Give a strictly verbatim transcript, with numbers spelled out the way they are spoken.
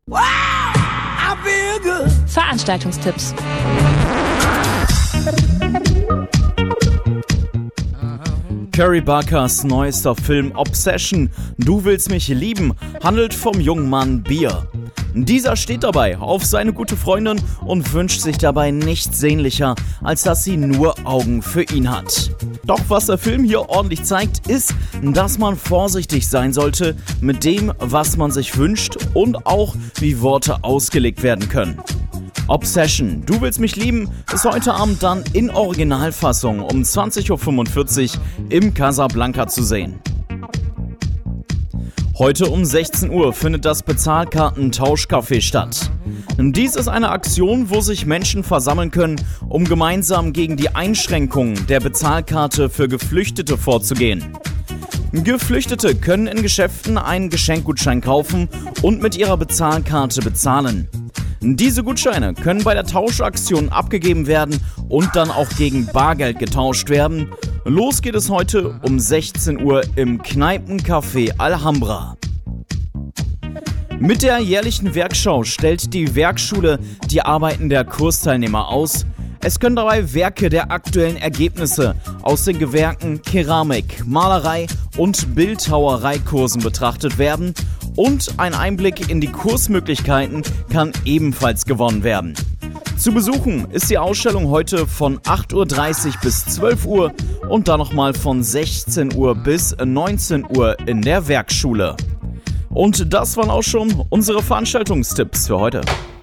Wow, I feel good. Veranstaltungstipps. Carrie Barkers neuester Film Obsession, Du willst mich lieben, handelt vom jungen Mann Beer. Dieser steht dabei auf seine gute Freundin und wünscht sich dabei nichts sehnlicher, als dass sie nur Augen für ihn hat. Doch was der Film hier ordentlich zeigt, ist, dass man vorsichtig sein sollte mit dem, was man sich wünscht und auch, wie Worte ausgelegt werden können. Obsession, Du willst mich lieben, ist heute Abend dann in Originalfassung um zwanzig Uhr fünfundvierzig im Casablanca zu sehen. Heute um sechzehn Uhr findet das Bezahlkartentauschcafé statt. Dies ist eine Aktion, wo sich Menschen versammeln können, um gemeinsam gegen die Einschränkungen der Bezahlkarte für Geflüchtete vorzugehen. Geflüchtete können in Geschäften einen Geschenkgutschein kaufen und mit ihrer Bezahlkarte bezahlen. Diese Gutscheine können bei der Tauschaktion abgegeben werden und dann auch gegen Bargeld getauscht werden. Los geht es heute um sechzehn Uhr im Kneipencafé Alhambra. Mit der jährlichen Werkschau stellt die Werkschule die Arbeiten der Kursteilnehmer aus. Es können dabei Werke der aktuellen Ergebnisse aus den Gewerken Keramik, Malerei und Bildhauereikursen betrachtet werden und ein Einblick in die Kursmöglichkeiten kann ebenfalls gewonnen werden. Zu besuchen ist die Ausstellung heute von acht Uhr dreißig bis zwölf Uhr und dann nochmal von sechzehn Uhr bis neunzehn Uhr in der Werkschule. Und das waren auch schon unsere Veranstaltungstipps für heute.